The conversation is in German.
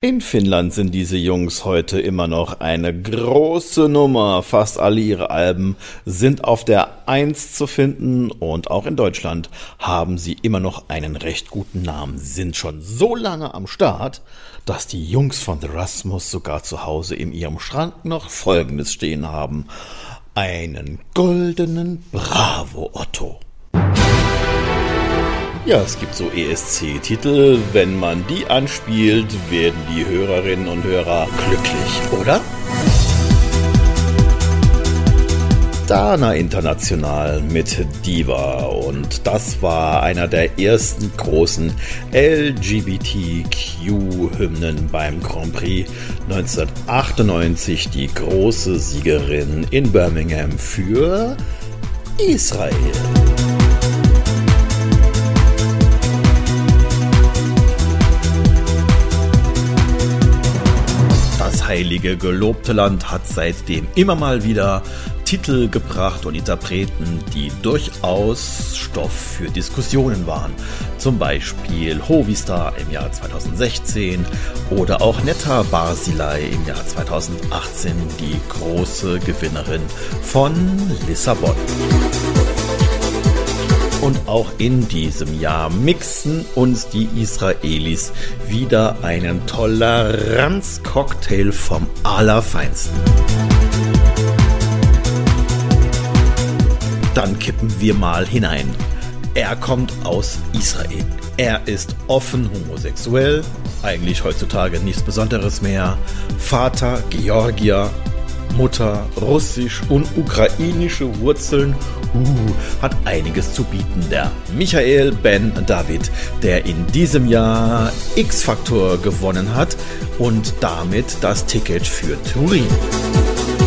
In Finnland sind diese Jungs heute immer noch eine große Nummer. Fast alle ihre Alben sind auf der Eins zu finden und auch in Deutschland haben sie immer noch einen recht guten Namen, sind schon so lange am Start, dass die Jungs von The Rasmus sogar zu Hause in ihrem Schrank noch Folgendes stehen haben: einen goldenen Bravo Otto. Ja, es gibt so ESC-Titel, wenn man die anspielt, werden die Hörerinnen und Hörer glücklich, oder? Dana International mit Diva, und das war einer der ersten großen LGBTQ-Hymnen beim Grand Prix 1998, die große Siegerin in Birmingham für Israel. Das heilige gelobte Land hat seitdem immer mal wieder Titel gebracht und Interpreten, die durchaus Stoff für Diskussionen waren. Zum Beispiel Hovistar im Jahr 2016 oder auch Netta Barzilai im Jahr 2018, die große Gewinnerin von Lissabon. Und auch in diesem Jahr mixen uns die Israelis wieder einen Toleranzcocktail vom Allerfeinsten. Dann kippen wir mal hinein. Er kommt aus Israel. Er ist offen homosexuell, eigentlich heutzutage nichts Besonderes mehr. Vater Georgier, Mutter russisch und ukrainische Wurzeln, hat einiges zu bieten. Der Michael Ben David, der in diesem Jahr X-Factor gewonnen hat und damit das Ticket für Turin.